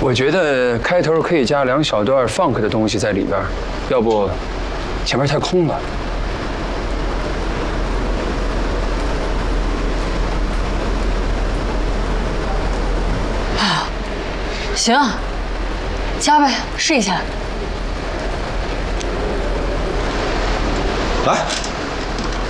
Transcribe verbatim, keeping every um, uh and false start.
我觉得开头可以加两小段 funk 的东西在里边，要不前面太空了。 啊，行，加呗，试一下。 来。